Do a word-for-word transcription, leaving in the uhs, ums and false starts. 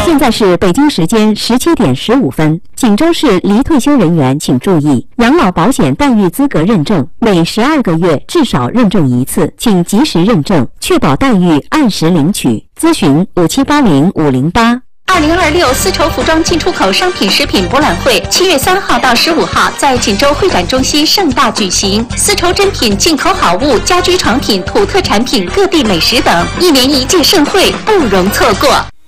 现在是北京时间十七点十五分。锦州市离退休人员请注意，养老保险待遇资格认证每十二个月至少认证一次，请及时认证，确保待遇按时领取。咨询五七八零五零八。 二零二六丝绸服装进出口商品食品博览会七月三号到十五号在锦州会展中心盛大举行，丝绸珍品、进口好物、家居床品、土特产品、各地美食等，一年一届盛会不容错过。